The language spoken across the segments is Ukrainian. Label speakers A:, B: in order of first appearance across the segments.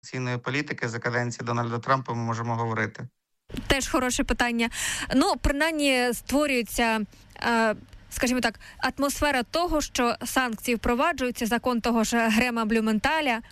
A: санкційної політики за каденції Дональда Трампа ми можемо говорити?
B: Теж хороше питання. Принаймні створюється, скажімо так, атмосфера того, що санкції впроваджуються, закон того ж Грема Блюменталя.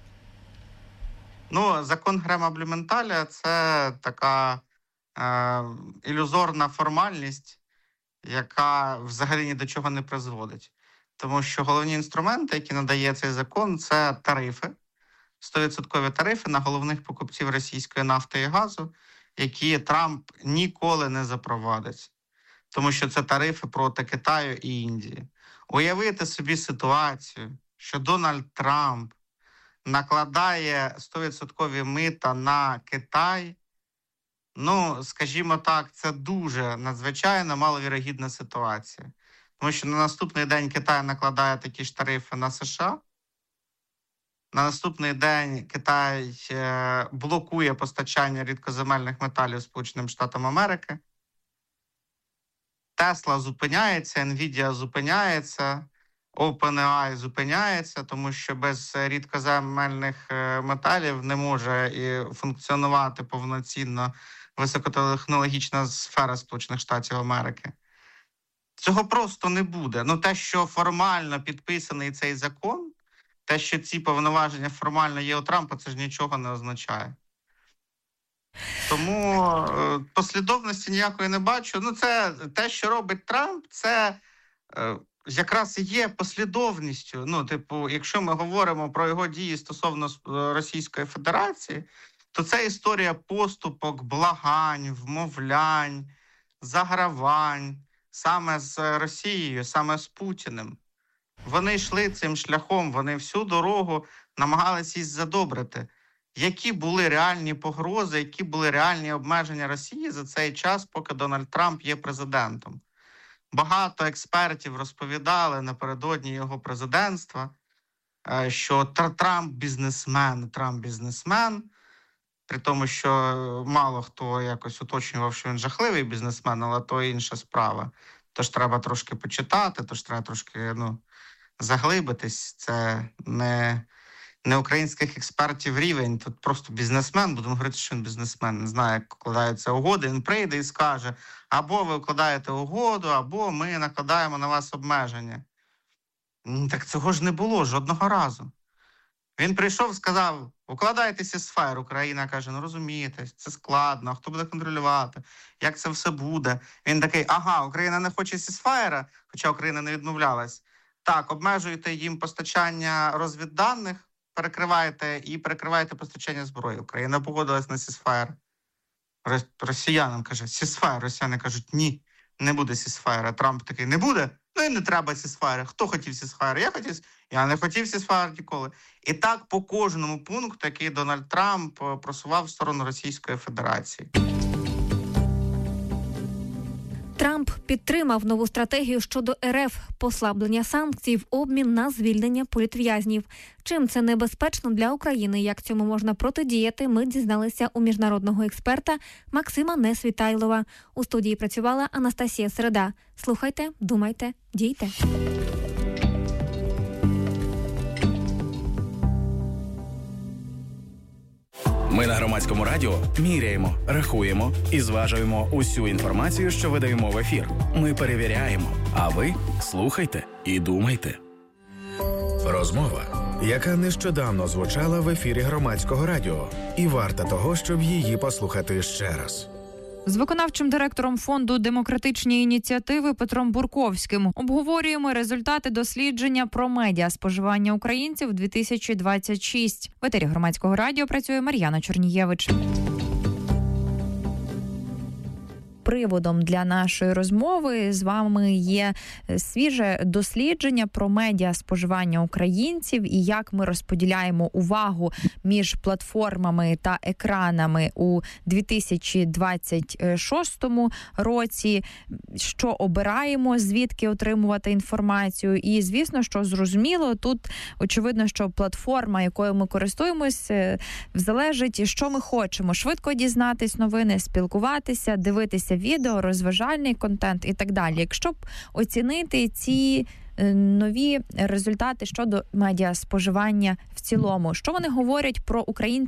A: Закон Грема Блюменталя – це така ілюзорна формальність, яка взагалі ні до чого не призводить. Тому що головні інструменти, які надає цей закон, це тарифи, 100% тарифи на головних покупців російської нафти і газу, які Трамп ніколи не запровадить. Тому що це тарифи проти Китаю і Індії. Уявити собі ситуацію, що Дональд Трамп накладає 100% мита на Китай, скажімо так, це дуже надзвичайно маловірогідна ситуація. Тому що на наступний день Китай накладає такі ж тарифи на США, на наступний день Китай блокує постачання рідкоземельних металів Сполученим Штатам Америки, Тесла зупиняється, Nvidia зупиняється, OpenAI зупиняється, тому що без рідкоземельних металів не може функціонувати повноцінно високотехнологічна сфера Сполучених Штатів Америки. Цього просто не буде. Те, що формально підписаний цей закон, те, що ці повноваження формально є у Трампа, це ж нічого не означає. Тому послідовності ніякої не бачу. Це те, що робить Трамп, це якраз і є послідовністю. Якщо ми говоримо про його дії стосовно Російської Федерації, то це історія поступок, благань, вмовлянь, загравань саме з Росією, саме з Путіним. Вони йшли цим шляхом, вони всю дорогу намагалися їх задобрити. Які були реальні погрози, які були реальні обмеження Росії за цей час, поки Дональд Трамп є президентом? Багато експертів розповідали напередодні його президентства, що Трамп бізнесмен, при тому, що мало хто якось уточнював, що він жахливий бізнесмен, але то інша справа. Тож треба трошки почитати, тож треба трошки заглибитись. Це не українських експертів рівень, тут просто бізнесмен, будемо говорити, що він бізнесмен, не знає, як укладаються угоди, він прийде і скаже, або ви укладаєте угоду, або ми накладаємо на вас обмеження. Так цього ж не було жодного разу. Він прийшов, сказав, укладайте сісфайр. Україна каже, розумієте, це складно, хто буде контролювати, як це все буде. Він такий, Україна не хоче сісфайра, хоча Україна не відмовлялась. Так, обмежуєте їм постачання розвідданих, перекриваєте постачання зброї. Україна погодилась на сісфайр. Росіянам каже, сісфайр. Росіяни кажуть, ні, не буде сісфайра. Трамп такий, не буде? І не треба сісфайра. Хто хотів сісфайра? Я не хотів сісфайра ніколи. І так по кожному пункту, який Дональд Трамп просував в сторону Російської Федерації.
B: Трамп підтримав нову стратегію щодо РФ – послаблення санкцій в обмін на звільнення політв'язнів. Чим це небезпечно для України, як цьому можна протидіяти, ми дізналися у міжнародного експерта Максима Несвітайлова. У студії працювала Анастасія Середа. Слухайте, думайте, дійте.
C: Ми на Громадському радіо міряємо, рахуємо і зважуємо усю інформацію, що видаємо в ефір. Ми перевіряємо, а ви слухайте і думайте.
D: Розмова, яка нещодавно звучала в ефірі Громадського радіо, і варта того, щоб її послухати ще раз.
E: З виконавчим директором фонду «Демократичні ініціативи» Петром Бурковським обговорюємо результати дослідження про медіаспоживання українців 2026. В етері Громадського радіо працює Мар'яна Чорнієвич. Приводом для нашої розмови з вами є свіже дослідження про медіаспоживання українців і як ми розподіляємо увагу між платформами та екранами у 2026 році, що обираємо, звідки отримувати інформацію. І, звісно, що зрозуміло, тут очевидно, що платформа, якою ми користуємось, залежить, що ми хочемо. Швидко дізнатись новини, спілкуватися, дивитися відео, розважальний контент і так далі. Якщо б оцінити ці нові результати щодо медіаспоживання в цілому, що вони говорять про українців